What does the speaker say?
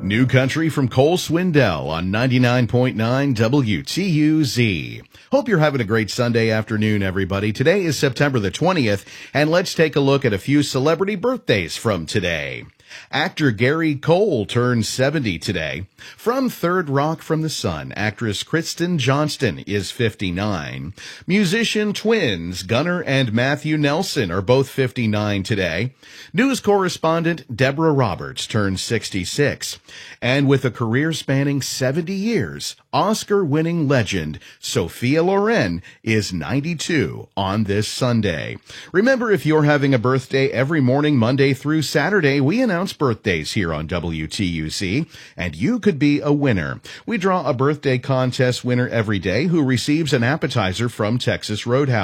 New country from Cole Swindell on 99.9 WTUZ. Hope you're having a great Sunday afternoon, everybody. Today is September the 20th, and let's take a look at a few celebrity birthdays from today. Actor Gary Cole turns 70 today. From Third Rock from the Sun, actress Kristen Johnston is 59. Musician twins Gunnar and Matthew Nelson are both 59 today. News correspondent Deborah Roberts turns 66. And with a career spanning 70 years, Oscar-winning legend Sophia Loren is 92 on this Sunday. Remember, if you're having a birthday every morning, Monday through Saturday, we announce birthdays here on WTUC, and you could be a winner. We draw a birthday contest winner every day who receives an appetizer from Texas Roadhouse.